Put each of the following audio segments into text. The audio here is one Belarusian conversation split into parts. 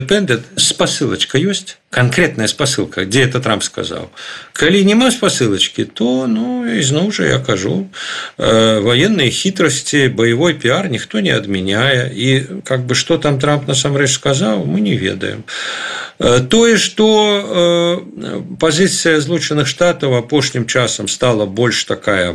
Спасылочка есть? Конкретная спасылка, где это Трамп сказал. Коли нема спасылочки, то, изноў жа я кажу, военные хитрости, боевой пиар никто не адмяняе. И что там Трамп насамрэч сказал, мы не ведаем. Тое, что позиция Злучаных Штатов апошнім часам стала больш такая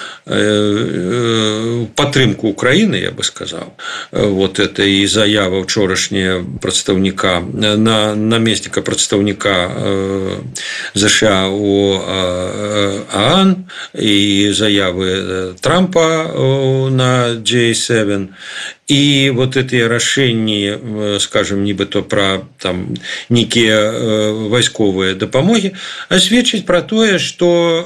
падтрымку Украины, я бы сказал. Вот это и заява учорашняя прадстаўніка наместника прадстаўніка США у ОАН и заявы Трампа на G7. И вот эти рашэнні, скажем, нібыта пра там некія вайсковыя дапамогі, сведчыць пра тое, што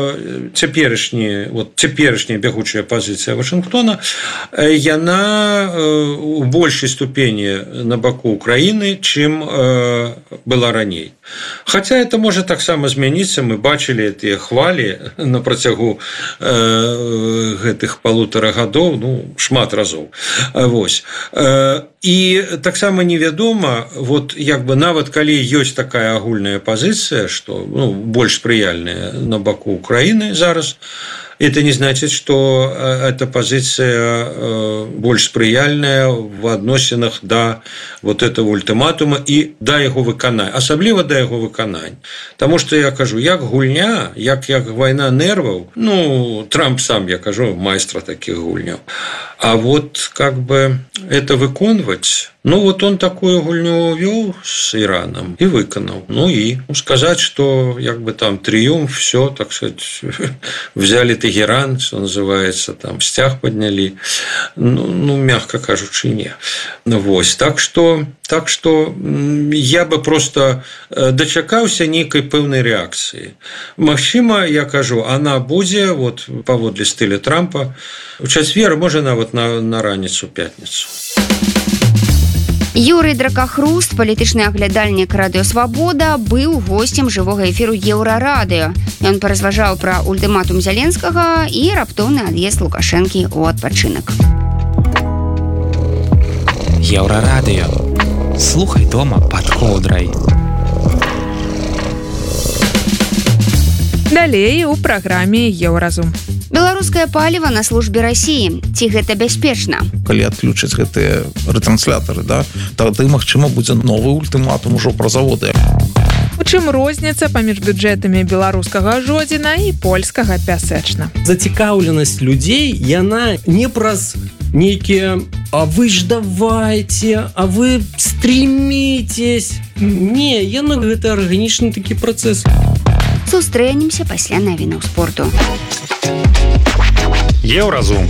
цяперашняя бягучая пазіцыя Вашынгтона, яна у большай ступені на баку Украіны, чым была раней. Хотя это можа таксама змяніцца, мы бачылі тыя хвалі на працягу гэтых 1,5 гадоў, шмат разоў. Вось. І таксама невядома, нават калі ёсць такая агульная пазіцыя, што больш спрыяльная на баку Украіны зараз, это не значит, что эта позиция больше спрыяльная в адносінах до вот этого ультиматума и до его выканання, асабліва до его выканання. Потому что я кажу, як гульня, як война нервов, Трамп сам, я кажу, майстра таких гульняў. А вот это выконваць, он такую гульню вёл с Ираном и выканал. И сказать, что там триумф, все, так сказать, взяли Тегеран, что называется, там стяг подняли, мягко кажучи, не. Так что я бы просто дачакаўся нейкай пэўнай рэакцыі. Магчыма, я кажу, она будзе паводле стыля Трампа у чацвер, можа нават на раніцу пятніцу. Юрый Дракахруст, палітычны аглядальнік Радыё Свабода, быў госцем жывога эфіру Еўрарадыё. Ён паразважаў пра ультыматум Зяленскага і раптоўны ад'езд Лукашэнкі ў адпачынак. Еўрарадыё. Слухай дома пад коўдрай. Далей у праграме Еўразум. Беларускае паліва на службе Расіі. Ці гэта бяспечна? Калі адключаць гэтыя рэтрансляторы, тады, магчыма, будзе новы ультыматум ужо пра заводы. У чым розніца паміж бюджэтамі беларускага Жодзіна і польскага Пясэчна? Зацікаўленасць людзей, яна не праз нейкія «а вы ж давайте», «а вы стремитесь». Не, яна гэта арганічны такі працэс. Сустрэнемся пасля навінаў спорту. Еўразум.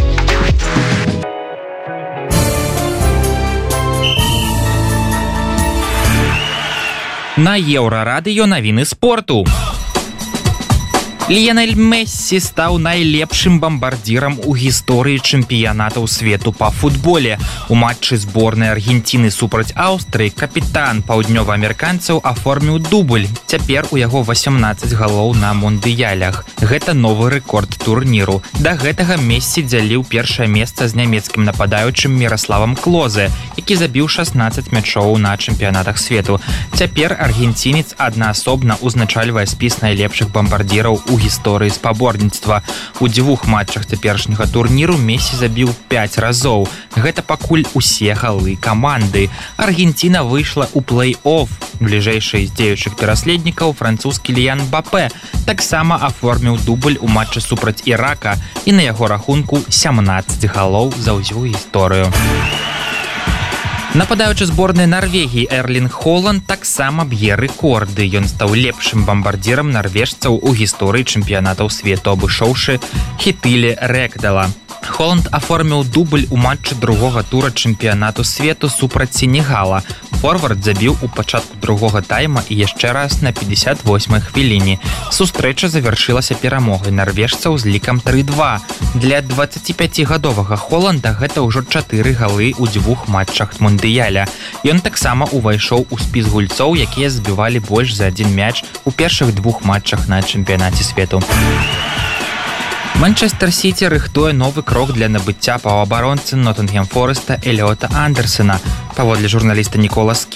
На Еўрарадыё навіны спорту. Ліянель Мессі стаў найлепшым бамбардзірам у гісторыі чэмпіянатаў свету па футболе. У матчы зборнай Аргенціны супраць Аўстрыі капітан паўднёваамерыканцаў аформіў дубль. Цяпер у яго 18 галоў на мундыялях. Гэта новы рэкорд турніру. Да гэтага Мессі дзяліў першае месца з нямецкім нападаючым Міраславам Клозе, які забіў 16 мячоў на чэмпіянатах свету. Цяпер аргенцінец аднаасобна ўзначальвае спіс найлепшых бамбардзіраў у гісторыі спаборніцтва. У 2 матчах цяперашняга турніру Мессі забіў 5 разоў. Гэта пакуль усе галы каманды. Аргенціна выйшла ў плэй-офф. Бліжэйшы з дзеючых пераследнікаў французскі Кіліян Мбапэ таксама аформіў дубль у матчы супраць Ірака і на яго рахунку 17 галоў за ўсю гісторыю. Нападаючы зборнай Нарвегіі Эрлінг Холанд таксама б'е рэкорды. Ён стаў лепшым бамбардзірам нарвежцаў у гісторыі чэмпіянатаў свету, абышоўшы Хітыле Рэкдала. Холанд аформіў дубль у матчы другога тура чэмпіянату свету супраць Сенегала. Форвард забіў у пачатку другога тайма і яшчэ раз на 58-й хвіліне. Сустрэча завяршылася перамогай нарвежцаў з лікам 3-2. Для 25-гадовага Холанда гэта ўжо 4 галы ў 2 матчах мундыяля. Ён таксама увайшоў у спіс гульцоў, якія забівалі больш за 1 мяч у першых 2 матчах на чэмпіянаце свету. Манчестер Сити рыхтуе новы крок для набыцця паўабаронцы Ноттингем Фореста Эліота Андерсена. Паводле журналіста Нікола